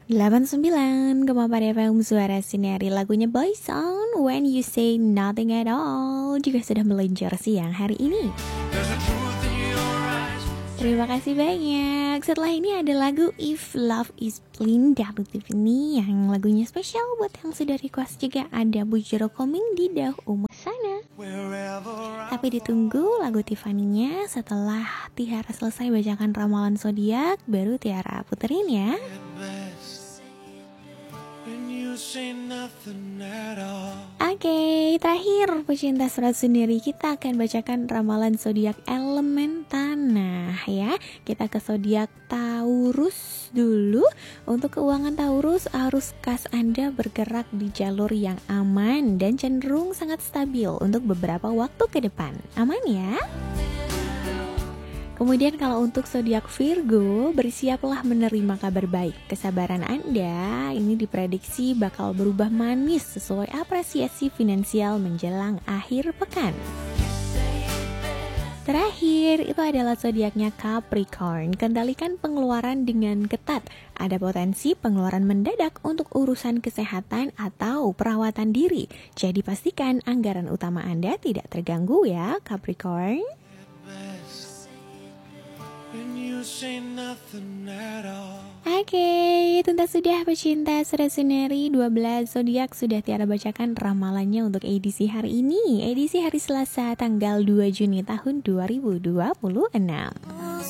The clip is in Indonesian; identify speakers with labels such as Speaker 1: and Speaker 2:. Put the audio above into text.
Speaker 1: 89,4 FM Suara Sinari, lagunya Boyzone When You Say Nothing At All juga sudah meluncur siang hari ini. Terima kasih banyak. Setelah ini ada lagu If Love Is Blind dari Tiffany, yang lagunya spesial buat yang sudah request. Juga ada Bujuro Koming di Dauh Umur sana. Tapi ditunggu lagu Tiffany-nya setelah Tiara selesai bacakan ramalan zodiak, baru Tiara puterin ya. Oke, terakhir pecinta surat sendiri, kita akan bacakan ramalan zodiak elemen tanah ya. Kita ke zodiak Taurus dulu. Untuk keuangan Taurus, arus kas Anda bergerak di jalur yang aman dan cenderung sangat stabil untuk beberapa waktu ke depan. Aman ya? Kemudian kalau untuk zodiak Virgo, bersiaplah menerima kabar baik. Kesabaran Anda ini diprediksi bakal berubah manis sesuai apresiasi finansial menjelang akhir pekan. Terakhir, itu adalah zodiaknya Capricorn. Kendalikan pengeluaran dengan ketat. Ada potensi pengeluaran mendadak untuk urusan kesehatan atau perawatan diri. Jadi pastikan anggaran utama Anda tidak terganggu ya, Capricorn. Oke, tuntas sudah pecinta surat sineri, 12 zodiak sudah Tiara bacakan ramalannya untuk edisi hari ini, edisi hari Selasa tanggal 2 Juni tahun 2026.